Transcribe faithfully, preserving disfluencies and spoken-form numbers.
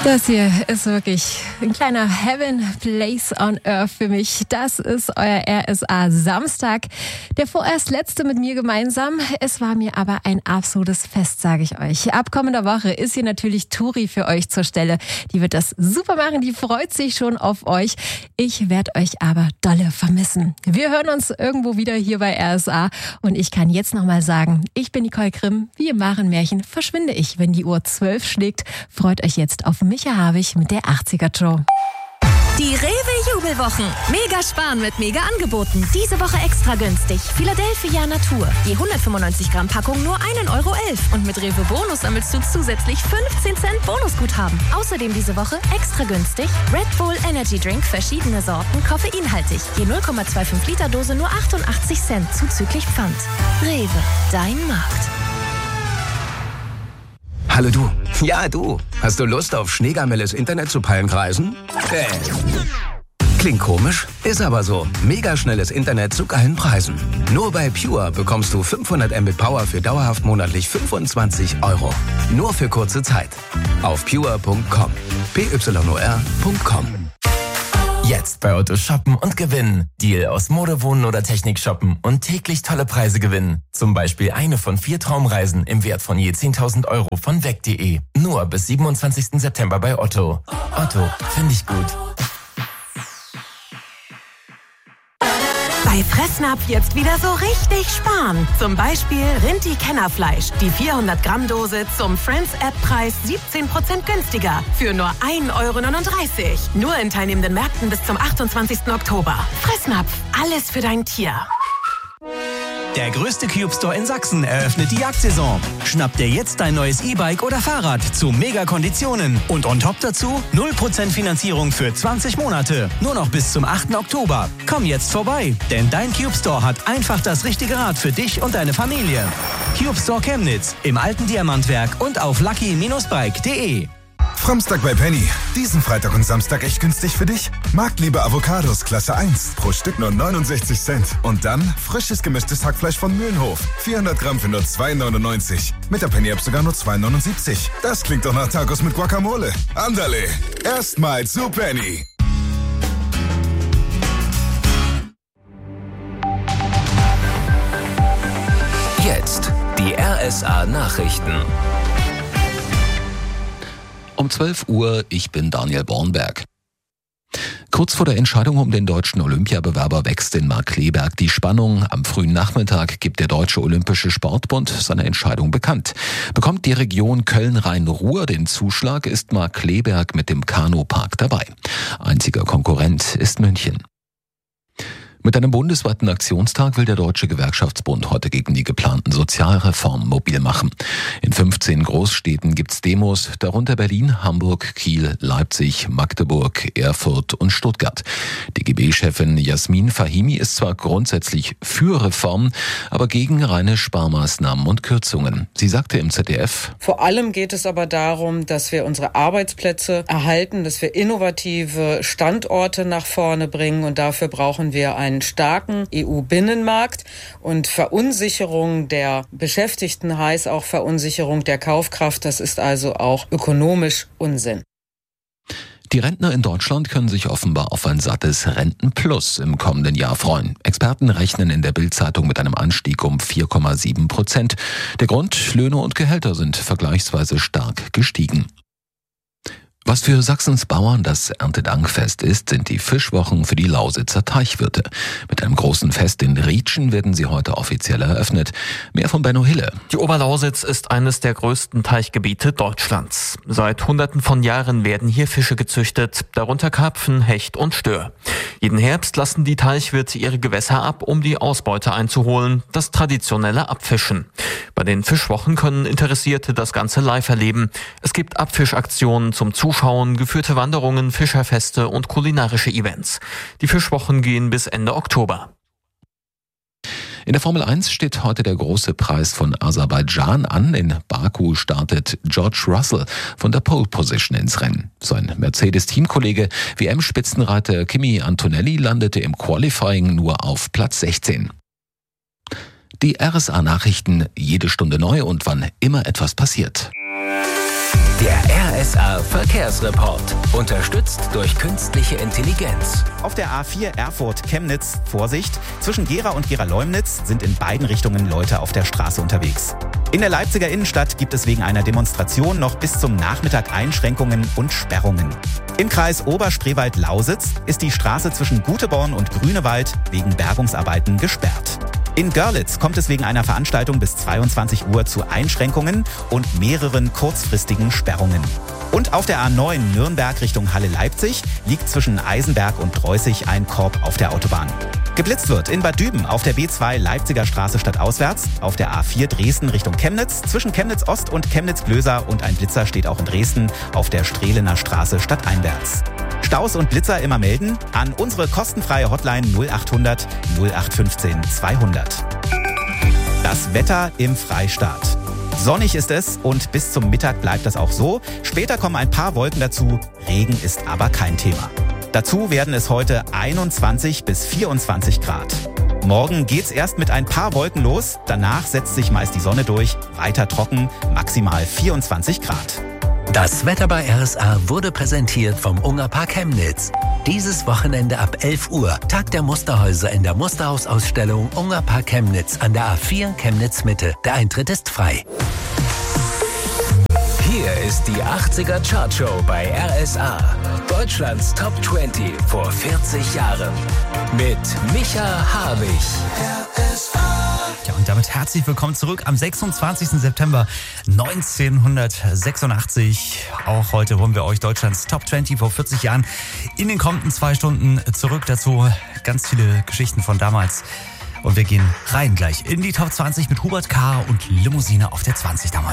Das hier ist wirklich ein kleiner Heaven Place on Earth für mich. Das ist euer R S A Samstag. Der vorerst letzte mit mir gemeinsam. Es war mir aber ein absolutes Fest, sage ich euch. Ab kommender Woche ist hier natürlich Turi für euch zur Stelle. Die wird das super machen, die freut sich schon auf euch. Ich werde euch aber dolle vermissen. Wir hören uns irgendwo wieder hier bei R S A und ich kann jetzt nochmal sagen, ich bin Nicole Grimm. Wie im Märchen verschwinde ich, wenn die Uhr zwölf schlägt. Freut euch jetzt auf mich. Micha Havig mit der achtziger-Show. Die Rewe-Jubelwochen. Mega sparen mit Mega-Angeboten. Diese Woche extra günstig. Philadelphia Natur. Die hundertfünfundneunzig Gramm Packung nur ein Euro elf. Und mit Rewe Bonus sammelst du zusätzlich fünfzehn Cent Bonusguthaben. Außerdem diese Woche extra günstig Red Bull Energy Drink, verschiedene Sorten, koffeinhaltig. Je null Komma fünfundzwanzig Liter Dose nur achtundachtzig Cent zuzüglich Pfand. Rewe, dein Markt. Hallo du. Ja, du. Hast du Lust auf schneegamelles Internet zu Palmkreisen? Äh. Klingt komisch, ist aber so. Mega schnelles Internet zu geilen Preisen. Nur bei Pure bekommst du fünfhundert Mbit Power für dauerhaft monatlich fünfundzwanzig Euro. Nur für kurze Zeit. Auf pure punkt com. P Y O R punkt com. Jetzt bei Otto shoppen und gewinnen. Deal aus Mode, Wohnen oder Technik shoppen und täglich tolle Preise gewinnen. Zum Beispiel eine von vier Traumreisen im Wert von je zehntausend Euro von weg punkt de. Nur bis siebenundzwanzigsten September bei Otto. Otto, finde ich gut. Bei Fressnapf jetzt wieder so richtig sparen. Zum Beispiel Rinti-Kennerfleisch. Die vierhundert Gramm Dose zum Friends-App-Preis siebzehn Prozent günstiger. Für nur ein Euro neununddreißig. Nur in teilnehmenden Märkten bis zum achtundzwanzigsten Oktober. Fressnapf. Alles für dein Tier. Der größte Cube Store in Sachsen eröffnet die Jagdsaison. Schnapp dir jetzt dein neues E-Bike oder Fahrrad zu Mega-Konditionen. Und on top dazu null Prozent Finanzierung für zwanzig Monate. Nur noch bis zum achten Oktober. Komm jetzt vorbei, denn dein Cube Store hat einfach das richtige Rad für dich und deine Familie. Cube Store Chemnitz im alten Diamantwerk und auf lucky Bindestrich bike punkt de. Samstag bei Penny. Diesen Freitag und Samstag echt günstig für dich? Marktliebe Avocados Klasse eins. Pro Stück nur neunundsechzig Cent. Und dann frisches gemischtes Hackfleisch von Mühlenhof. vierhundert Gramm für nur zwei neunundneunzig. Mit der Penny-App sogar nur zwei neunundsiebzig. Das klingt doch nach Tacos mit Guacamole. Andale. Erstmal zu Penny. Jetzt die R S A Nachrichten. Um zwölf Uhr, ich bin Daniel Bornberg. Kurz vor der Entscheidung um den deutschen Olympiabewerber wächst in Markkleeberg die Spannung. Am frühen Nachmittag gibt der Deutsche Olympische Sportbund seine Entscheidung bekannt. Bekommt die Region Köln-Rhein-Ruhr den Zuschlag, ist Markkleeberg mit dem Kanupark dabei. Einziger Konkurrent ist München. Mit einem bundesweiten Aktionstag will der Deutsche Gewerkschaftsbund heute gegen die geplanten Sozialreformen mobil machen. In fünfzehn Großstädten gibt's Demos, darunter Berlin, Hamburg, Kiel, Leipzig, Magdeburg, Erfurt und Stuttgart. D G B-Chefin Jasmin Fahimi ist zwar grundsätzlich für Reformen, aber gegen reine Sparmaßnahmen und Kürzungen. Sie sagte im Z D F: Vor allem geht es aber darum, dass wir unsere Arbeitsplätze erhalten, dass wir innovative Standorte nach vorne bringen, und dafür brauchen wir einen starken E U-Binnenmarkt, und Verunsicherung der Beschäftigten heißt auch Verunsicherung der Kaufkraft. Das ist also auch ökonomisch Unsinn. Die Rentner in Deutschland können sich offenbar auf ein sattes Rentenplus im kommenden Jahr freuen. Experten rechnen in der Bild-Zeitung mit einem Anstieg um vier Komma sieben Prozent. Der Grund: Löhne und Gehälter sind vergleichsweise stark gestiegen. Was für Sachsens Bauern das Erntedankfest ist, sind die Fischwochen für die Lausitzer Teichwirte. Mit einem großen Fest in Rietschen werden sie heute offiziell eröffnet. Mehr von Benno Hille. Die Oberlausitz ist eines der größten Teichgebiete Deutschlands. Seit Hunderten von Jahren werden hier Fische gezüchtet, darunter Karpfen, Hecht und Stör. Jeden Herbst lassen die Teichwirte ihre Gewässer ab, um die Ausbeute einzuholen, das traditionelle Abfischen. Bei den Fischwochen können Interessierte das Ganze live erleben. Es gibt Abfischaktionen zum Zuschauen, geführte Wanderungen, Fischerfeste und kulinarische Events. Die Fischwochen gehen bis Ende Oktober. In der Formel eins steht heute der große Preis von Aserbaidschan an. In Baku startet George Russell von der Pole Position ins Rennen. Sein Mercedes-Teamkollege W M-Spitzenreiter Kimi Antonelli landete im Qualifying nur auf Platz sechzehn. Die R S A-Nachrichten, jede Stunde neu und wann immer etwas passiert. Der R S R Verkehrsreport. Unterstützt durch künstliche Intelligenz. Auf der A vier Erfurt-Chemnitz, Vorsicht, zwischen Gera und Gera-Leumnitz sind in beiden Richtungen Leute auf der Straße unterwegs. In der Leipziger Innenstadt gibt es wegen einer Demonstration noch bis zum Nachmittag Einschränkungen und Sperrungen. Im Kreis Oberspreewald-Lausitz ist die Straße zwischen Guteborn und Grünewald wegen Bergungsarbeiten gesperrt. In Görlitz kommt es wegen einer Veranstaltung bis zweiundzwanzig Uhr zu Einschränkungen und mehreren kurzfristigen Sperrungen. Und auf der A neun Nürnberg Richtung Halle-Leipzig liegt zwischen Eisenberg und Dreußig ein Korb auf der Autobahn. Geblitzt wird in Bad Düben auf der B zwei Leipziger Straße stadtauswärts, auf der A vier Dresden Richtung Chemnitz, zwischen Chemnitz Ost und Chemnitz Glöser und ein Blitzer steht auch in Dresden auf der Strehlener Straße stadteinwärts. Staus und Blitzer immer melden an unsere kostenfreie Hotline null achthundert null acht fünfzehn zweihundert. Das Wetter im Freistaat. Sonnig ist es und bis zum Mittag bleibt das auch so. Später kommen ein paar Wolken dazu, Regen ist aber kein Thema. Dazu werden es heute einundzwanzig bis vierundzwanzig Grad. Morgen geht's erst mit ein paar Wolken los, danach setzt sich meist die Sonne durch, weiter trocken, maximal vierundzwanzig Grad. Das Wetter bei R S A wurde präsentiert vom Ungerpark Chemnitz. Dieses Wochenende ab elf Uhr Tag der Musterhäuser in der Musterhausausstellung Ungerpark Chemnitz an der A vier Chemnitz Mitte. Der Eintritt ist frei. Hier ist die achtziger Chartshow bei R S A. Deutschlands Top zwanzig vor vierzig Jahren. Mit Micha Habich. R S A. Ja, und damit herzlich willkommen zurück am sechsundzwanzigsten September neunzehnhundertsechsundachtzig. Auch heute holen wir euch Deutschlands Top zwanzig vor vierzig Jahren in den kommenden zwei Stunden zurück. Dazu ganz viele Geschichten von damals. Und wir gehen rein gleich in die Top zwanzig mit Hubert K. und Limousine auf der zwanzig damals.